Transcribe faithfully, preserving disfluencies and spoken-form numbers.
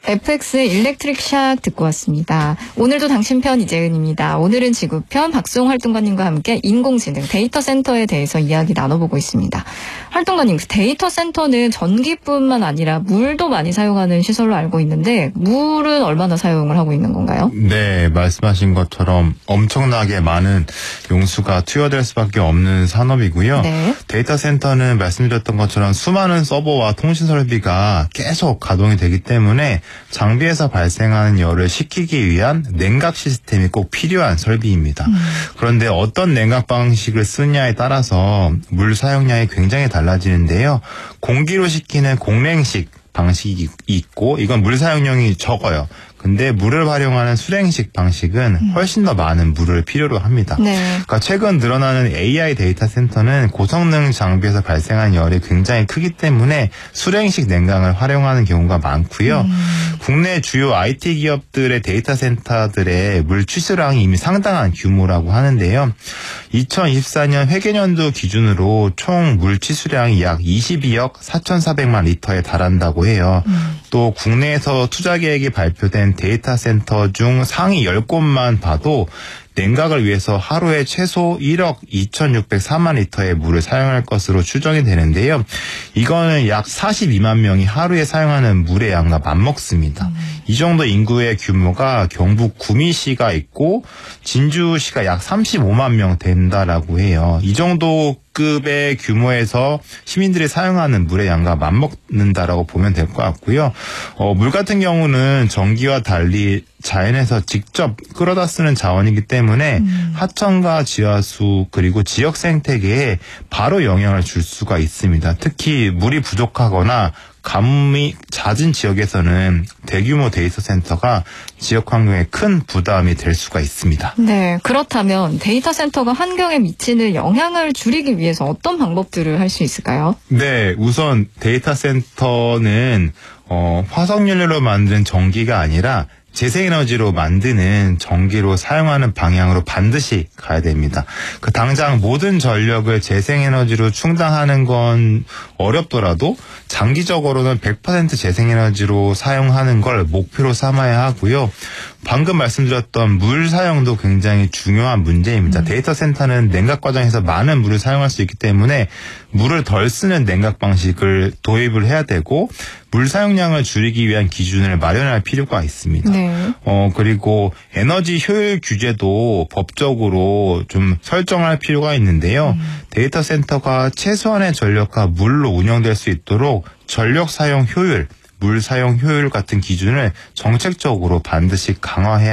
에프엑스의 일렉트릭 샥 듣고 왔습니다. 오늘도 당신 편 이재은입니다. 오늘은 지구편 박수홍 활동가님과 함께 인공지능 데이터 센터에 대해서 이야기 나눠보고 있습니다. 활동가님, 데이터 센터는 전기뿐만 아니라 물도 많이 사용하는 시설로 알고 있는데 물은 얼마나 사용을 하고 있는 건가요? 네, 말씀하신 것처럼 엄청나게 많은 용수가 투여될 수밖에 없는 산업이고요. 네. 데이터 센터는 말씀드렸던 것처럼 수많은 서버와 통신 설비가 계속 가동이 되기 때문에 장비에서 발생하는 열을 식히기 위한 냉각 시스템이 꼭 필요한 설비입니다. 음. 그런데 어떤 냉각 방식을 쓰냐에 따라서 물 사용량이 굉장히 달라지는데요. 공기로 식히는 공냉식 방식이 있고 이건 물 사용량이 적어요. 근데 물을 활용하는 수냉식 방식은 훨씬 더 많은 물을 필요로 합니다. 네. 그러니까 최근 늘어나는 에이아이 데이터 센터는 고성능 장비에서 발생한 열이 굉장히 크기 때문에 수냉식 냉각을 활용하는 경우가 많고요. 음. 국내 주요 아이티 기업들의 데이터 센터들의 물 취수량이 이미 상당한 규모라고 하는데요. 이천이십사 년 회계연도 기준으로 총 물 취수량이 약 이십이억 사천사백만 리터에 달한다고 해요. 음. 또 국내에서 투자 계획이 발표된 데이터 센터 중 상위 열 곳만 봐도 냉각을 위해서 하루에 최소 일억 이천육백사만 리터의 물을 사용할 것으로 추정이 되는데요. 이거는 약 사십이만 명이 하루에 사용하는 물의 양과 맞먹습니다. 음. 이 정도 인구의 규모가 경북 구미시가 있고 진주시가 약 삼십오만 명 된다라고 해요. 이 정도 급의 규모에서 시민들이 사용하는 물의 양과 맞먹는다라고 보면 될 것 같고요. 어, 물 같은 경우는 전기와 달리 자연에서 직접 끌어다 쓰는 자원이기 때문에 음. 하천과 지하수 그리고 지역 생태계에 바로 영향을 줄 수가 있습니다. 특히 물이 부족하거나 가뭄이 잦은 지역에서는 대규모 데이터 센터가 지역 환경에 큰 부담이 될 수가 있습니다. 네, 그렇다면 데이터 센터가 환경에 미치는 영향을 줄이기 위해서 어떤 방법들을 할 수 있을까요? 네, 우선 데이터 센터는 어, 화석연료로 만든 전기가 아니라 재생에너지로 만드는 전기로 사용하는 방향으로 반드시 가야 됩니다. 그 당장 모든 전력을 재생에너지로 충당하는 건 어렵더라도 장기적으로는 백 퍼센트 재생에너지로 사용하는 걸 목표로 삼아야 하고요. 방금 말씀드렸던 물 사용도 굉장히 중요한 문제입니다. 음. 데이터 센터는 냉각 과정에서 많은 물을 사용할 수 있기 때문에 물을 덜 쓰는 냉각 방식을 도입을 해야 되고 물 사용량을 줄이기 위한 기준을 마련할 필요가 있습니다. 네. 어 그리고 에너지 효율 규제도 법적으로 좀 설정할 필요가 있는데요. 음. 데이터 센터가 최소한의 전력과 물로 운영될 수 있도록 전력 사용 효율, 물 사용 효율 같은 기준을 정책적으로 반드시 강화해야